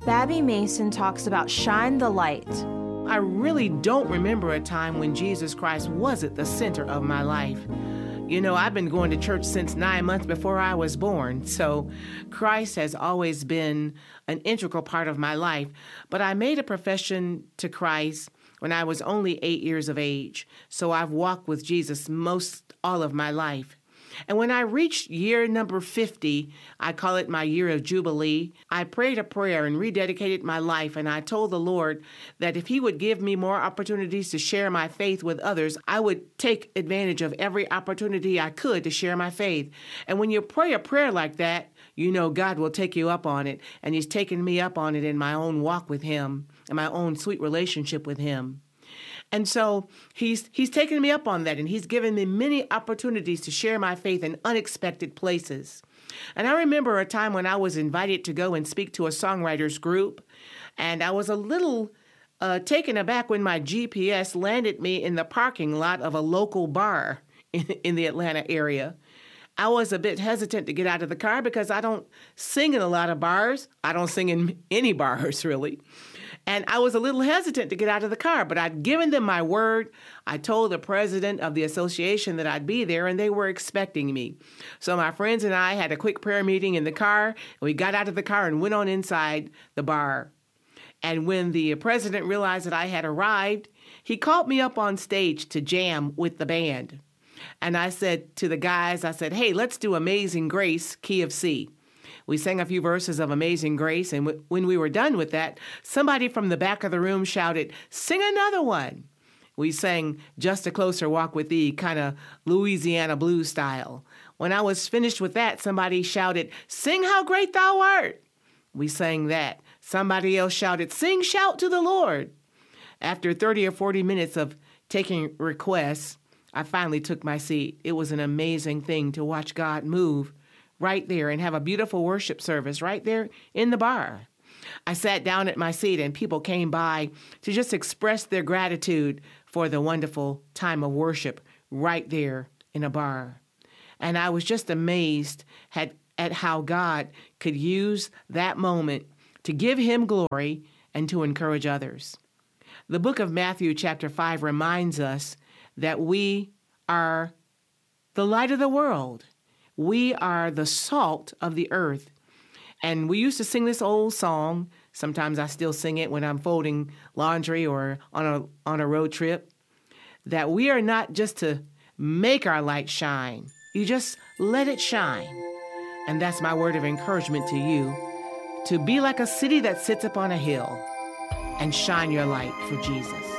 Babby Mason talks about Shine the Light. I really don't remember a time when Jesus Christ wasn't the center of my life. You know, I've been going to church since 9 months before I was born, so Christ has always been an integral part of my life. But I made a profession to Christ when I was only 8 years of age, so I've walked with Jesus most all of my life. And when I reached year number 50, I call it my year of Jubilee, I prayed a prayer and rededicated my life, and I told the Lord that if He would give me more opportunities to share my faith with others, I would take advantage of every opportunity I could to share my faith. And when you pray a prayer like that, you know God will take you up on it, and He's taken me up on it in my own walk with Him and my own sweet relationship with Him. And so he's taken me up on that, and He's given me many opportunities to share my faith in unexpected places. And I remember a time when I was invited to go and speak to a songwriters group, and I was a little taken aback when my GPS landed me in the parking lot of a local bar in the Atlanta area. I was a bit hesitant to get out of the car because I don't sing in a lot of bars. I don't sing in any bars, really. And I was a little hesitant to get out of the car, but I'd given them my word. I told the president of the association that I'd be there, and they were expecting me. So my friends and I had a quick prayer meeting in the car, and we got out of the car and went on inside the bar. And when the president realized that I had arrived, he called me up on stage to jam with the band. And I said to the guys, I said, hey, let's do Amazing Grace, key of C. We sang a few verses of Amazing Grace, and when we were done with that, somebody from the back of the room shouted, sing another one. We sang Just a Closer Walk with Thee, kind of Louisiana blues style. When I was finished with that, somebody shouted, sing How Great Thou Art. We sang that. Somebody else shouted, sing Shout to the Lord. After 30 or 40 minutes of taking requests, I finally took my seat. It was an amazing thing to watch God move right there and have a beautiful worship service right there in the bar. I sat down at my seat, and people came by to just express their gratitude for the wonderful time of worship right there in a bar. And I was just amazed at how God could use that moment to give Him glory and to encourage others. The book of Matthew chapter 5 reminds us that we are the light of the world. We are the salt of the earth. And we used to sing this old song. Sometimes I still sing it when I'm folding laundry or on a road trip. That we are not just to make our light shine. You just let it shine. And that's my word of encouragement to you. To be like a city that sits upon a hill and shine your light for Jesus.